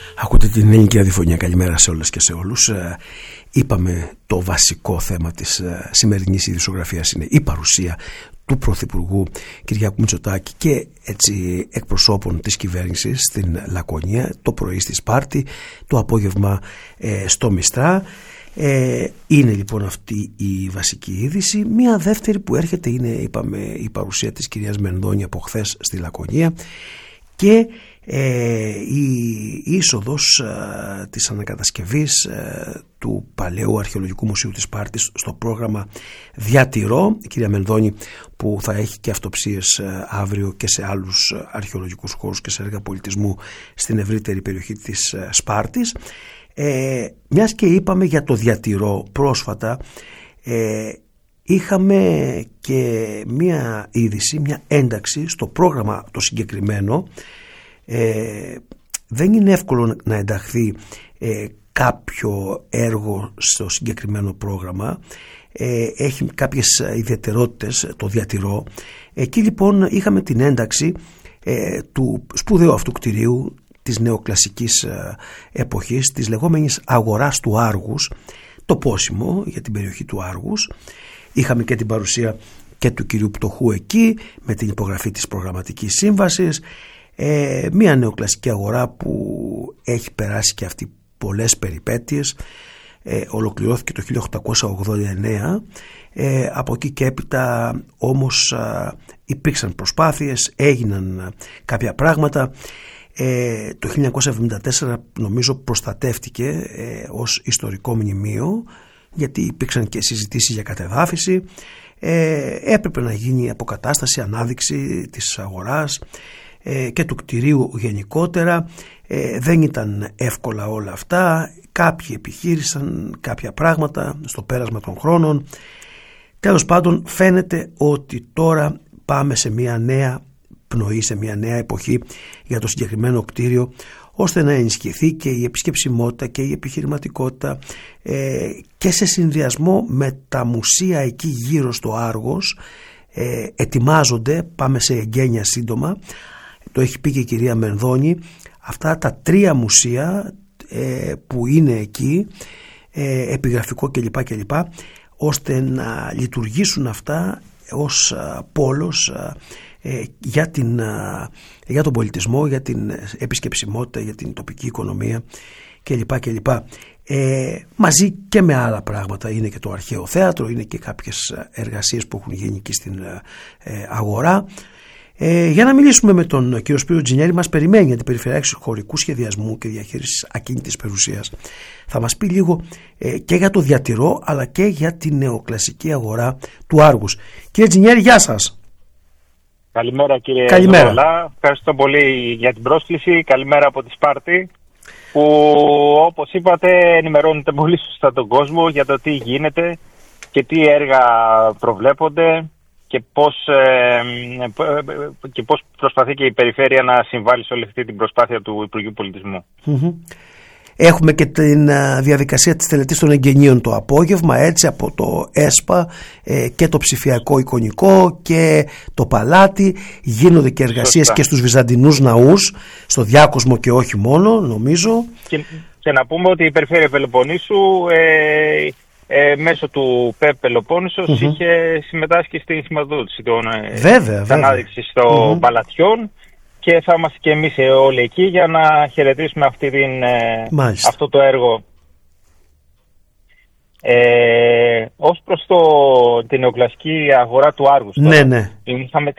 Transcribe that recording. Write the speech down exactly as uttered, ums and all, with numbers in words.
Ακούτε την ελληνική ραδιοφωνία. Καλημέρα σε όλες και σε όλους. Είπαμε το βασικό θέμα της σημερινής ειδησιογραφίας είναι η παρουσία του Πρωθυπουργού Κυριάκου Μητσοτάκη και έτσι εκπροσώπων της κυβέρνησης στην Λακωνία, το πρωί στη Σπάρτη, το απόγευμα ε, στο Μιστρά. Ε, είναι λοιπόν αυτή η βασική είδηση. Μία δεύτερη που έρχεται είναι, είπαμε, η παρουσία της κυρίας Μενδώνη από χθες στη Λακωνία και ε, η είσοδος ε, της ανακατασκευής ε, του Παλαιού Αρχαιολογικού Μουσείου της Σπάρτης στο πρόγραμμα Διατηρώ. Η κυρία Μενδώνη που θα έχει και αυτοψίες ε, αύριο και σε άλλους αρχαιολογικούς χώρους και σε έργα πολιτισμού στην ευρύτερη περιοχή της ε, Σπάρτης. Ε, μιας και είπαμε για το Διατηρώ πρόσφατα, ε, είχαμε και μια είδηση, μια ένταξη στο πρόγραμμα το συγκεκριμένο. Ε, δεν είναι εύκολο να ενταχθεί ε, κάποιο έργο στο συγκεκριμένο πρόγραμμα. Ε, έχει κάποιες ιδιαιτερότητες το Διατηρώ. Εκεί λοιπόν είχαμε την ένταξη ε, του σπουδαίου αυτού κτηρίου της νεοκλασικής εποχής, της λεγόμενης αγοράς του Άργους, το πόσιμο για την περιοχή του Άργους. Είχαμε και την παρουσία και του κυρίου Πτωχού εκεί με την υπογραφή της προγραμματικής σύμβασης. Ε, μια νεοκλασική αγορά που έχει περάσει και αυτή πολλές περιπέτειες. Ε, ολοκληρώθηκε το χίλια οκτακόσια ογδόντα εννέα. Ε, από εκεί και έπειτα όμως α, υπήρξαν προσπάθειες, έγιναν κάποια πράγματα. Ε, το χίλια εννιακόσια εβδομήντα τέσσερα νομίζω προστατεύτηκε ε, ως ιστορικό μνημείο, γιατί υπήρξαν και συζητήσεις για κατεδάφιση. Ε, έπρεπε να γίνει αποκατάσταση, ανάδειξη της αγοράς ε, και του κτηρίου γενικότερα. Ε, δεν ήταν εύκολα όλα αυτά. Κάποιοι επιχείρησαν κάποια πράγματα στο πέρασμα των χρόνων. Τέλος πάντων φαίνεται ότι τώρα πάμε σε μια νέα πνοή, σε μια νέα εποχή για το συγκεκριμένο κτίριο, ώστε να ενισχυθεί και η επισκεψιμότητα και η επιχειρηματικότητα ε, και σε συνδυασμό με τα μουσεία εκεί γύρω στο Άργος. ε, ετοιμάζονται, πάμε σε εγγένεια σύντομα, το έχει πει και η κυρία Μενδώνη, αυτά τα τρία μουσεία ε, που είναι εκεί, ε, επιγραφικό κλπ, κλπ, ώστε να λειτουργήσουν αυτά ως α, πόλος α, ε, για, την, α, για τον πολιτισμό, για την επισκεψιμότητα, για την τοπική οικονομία κλπ, κλπ. Ε, μαζί και με άλλα πράγματα. Είναι και το αρχαίο θέατρο, είναι και κάποιες εργασίες που έχουν γίνει εκεί στην ε, αγορά. Ε, για να μιλήσουμε με τον κύριο Σπύρο Τζινιέρη, μας περιμένει για την Περιφερειακή Χωρικού Σχεδιασμού και Διαχείρισης Ακίνητης Περιουσίας. Θα μας πει λίγο ε, και για το Διατηρώ, αλλά και για την νεοκλασική αγορά του Άργους. Κύριε Τζινιέρη, γεια σας. Καλημέρα κύριε Καλημέρα. Ζωβολά. Ευχαριστώ πολύ για την πρόσκληση. Καλημέρα από τη Σπάρτη, που όπως είπατε ενημερώνετε πολύ σωστά τον κόσμο για το τι γίνεται και τι έργα προβλέπονται και πώς, ε, και πώς προσπαθεί και η Περιφέρεια να συμβάλλει σε όλη αυτή την προσπάθεια του Υπουργείου Πολιτισμού. Mm-hmm. Έχουμε και τη διαδικασία της τελετής των εγγενείων το απόγευμα, έτσι, από το ΕΣΠΑ ε, και το ψηφιακό εικονικό και το παλάτι. Γίνονται και εργασίες Σωστά. Και στους Βυζαντινούς ναούς, στο Διάκοσμο και όχι μόνο, νομίζω. Και, και να πούμε ότι η Περιφέρεια Πελοποννήσου ε, Ε, μέσω του ΠΕΠ Πελοπόννησος mm-hmm. είχε συμμετάσχει στη σηματοδότηση των ανάδειξης των mm-hmm. παλατιών και θα είμαστε και εμείς όλοι εκεί για να χαιρετήσουμε αυτή την, αυτό το έργο. Ε, ως προς το, την νεοκλασική αγορά του Άργους, ναι, ναι. είχαμε